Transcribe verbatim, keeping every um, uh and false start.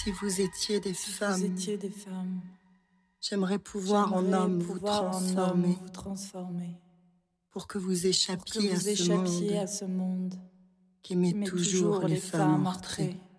Si vous étiez des Si femmes, vous étiez des femmes, j'aimerais pouvoir en j'aimerais homme vous pouvoir en transformer homme vous transformer pour que vous pour que échappiez à vous ce échappiez monde à ce monde qui met qui met toujours les femmes en en retrait. retrait.